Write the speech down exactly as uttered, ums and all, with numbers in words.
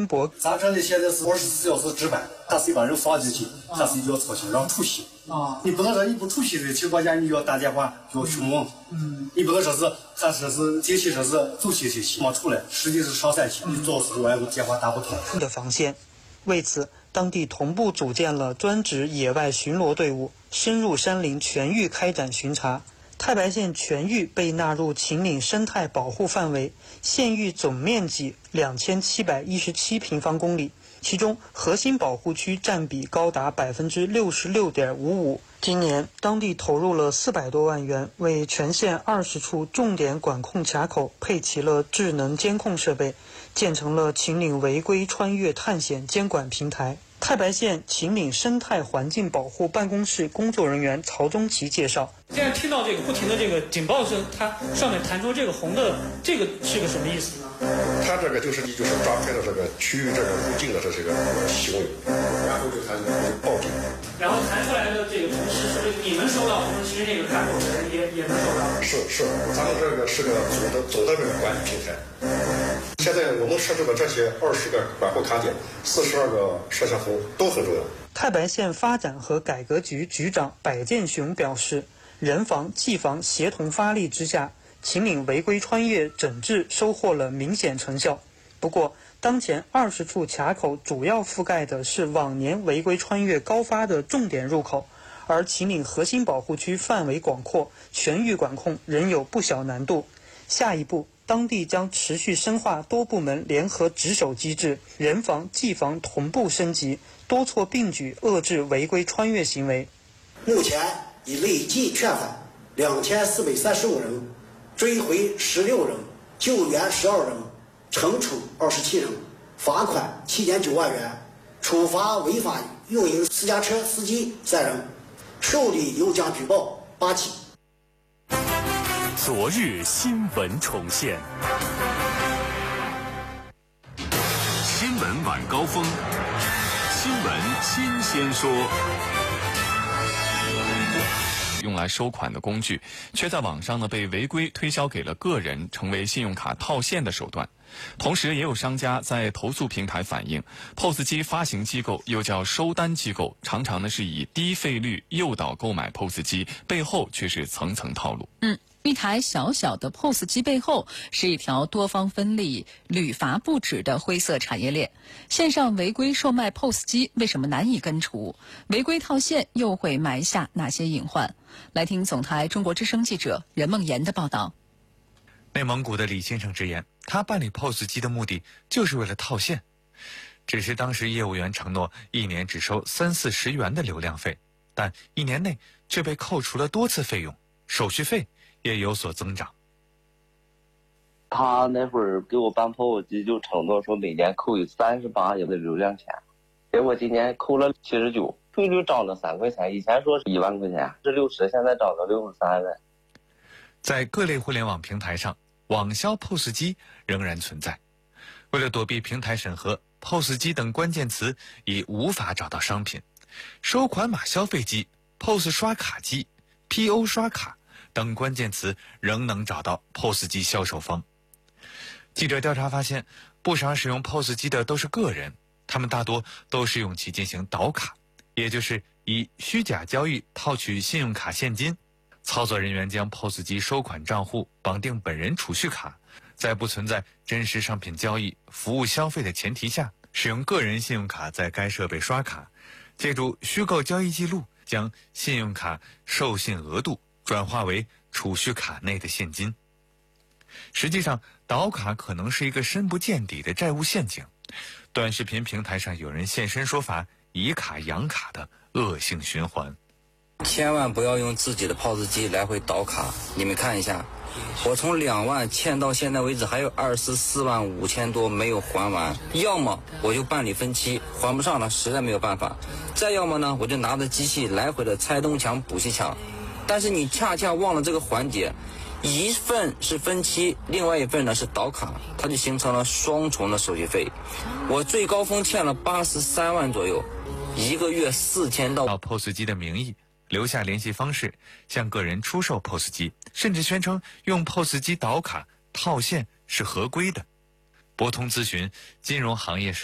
渊博。 咱这里现在是二十四小时值班，他谁把人放进去，他谁就要操心让出席。啊，你不能说你不出席的情况下，你就要打电话就要询问。嗯，你不能说是他说是进去说是走进去希望出来，实际是上山去，你做事完后电话打不通。 的防线，为此，当地同步组建了专职野外巡逻队伍，深入山林全域开展巡查。太白县全域被纳入秦岭生态保护范围，县域总面积两千七百一十七平方公里，其中核心保护区占比高达百分之六十六点五五。今年，当地投入了四百多万元，为全县二十处重点管控卡口配齐了智能监控设备，建成了秦岭违规穿越探险监管平台。太白县秦岭生态环境保护办公室工作人员曹忠奇介绍： 现在听到这个不停的这个警报声，它上面弹出这个红的，这个是个什么意思呢？ 它这个就是你就是抓拍的这个区域这个入境的这是个行为，然后就开始报警。 然后弹出来的这个同时，是不是你们收到，同时其实那个卡口的人也也能收到？ 是是，咱们这个是个总的总的这个管理平台。现在我们设置的这些二十个管控卡点，四十二个摄像头都很重要。 太白县发展和改革局局长柏建雄表示，人防技防协同发力之下，秦岭违规穿越整治收获了明显成效。不过，当前二十处卡口主要覆盖的是往年违规穿越高发的重点入口，而秦岭核心保护区范围广阔，全域管控仍有不小难度。下一步，当地将持续深化多部门联合值守机制，人防、技防同步升级，多措并举遏制违规穿越行为。 目前已累计劝返两千四百三十五人，追回十六人，救援十二人，惩处二十七人，罚款七点九万元，处罚违法运营私家车司机三人，受理邮件举报八起。 昨日新闻重现，新闻晚高峰，新闻新鲜说。 用来收款的工具，却在网上呢被违规推销给了个人，成为信用卡套现的手段。同时，也有商家在投诉平台反映 ，P O S 机发行机构又叫收单机构，常常呢是以低费率诱导购买 P O S 机，背后却是层层套路。 嗯。一台小小的 P O S 机背后是一条多方分立、屡罚不止的灰色产业链。线上违规售卖 P O S 机为什么难以根除？违规套现又会埋下哪些隐患？来听总台中国之声记者任梦妍的报道。 内蒙古的李先生直言，他办理 P O S 机的目的就是为了套现，只是当时业务员承诺一年只收三四十元的流量费，但一年内却被扣除了多次费用，手续费也有所增长。 他那会儿给我办 P O S 机就承诺说每年扣有三十八元的流量钱，结果今年扣了七十九，费率涨了三块钱，以前说是一万块钱，是六十，现在涨到六十三了。 在各类互联网平台上，网销 P O S 机仍然存在。为了躲避平台审核， P O S 机等关键词已无法找到商品。收款码消费机、P O S 刷卡机、P O 刷卡等关键词仍能找到 P O S 机销售方。记者调查发现，不少使用 P O S 机的都是个人，他们大多都是用其进行倒卡，也就是以虚假交易套取信用卡现金。操作人员将 P O S 机收款账户绑定本人储蓄卡，在不存在真实商品交易、服务消费的前提下，使用个人信用卡在该设备刷卡，借助虚构交易记录，将信用卡授信额度转化为储蓄卡内的现金。实际上，倒卡可能是一个深不见底的债务陷阱。短视频平台上有人现身说法，以卡养卡的恶性循环。 千万不要用自己的 P O S 机来回倒卡。你们看一下，我从两万欠到现在为止还有二十四万五千多没有还完，要么我就办理分期，还不上了实在没有办法，再要么呢我就拿着机器来回的拆东墙补西墙。但是你恰恰忘了这个环节，一份是分期，另外一份呢是倒卡，它就形成了双重的手续费。我最高峰欠了八十三万左右，一个月四千到。 P O S 机的名义，留下联系方式，向个人出售 P O S 机，甚至宣称用 P O S 机倒卡套现是合规的。博通咨询金融行业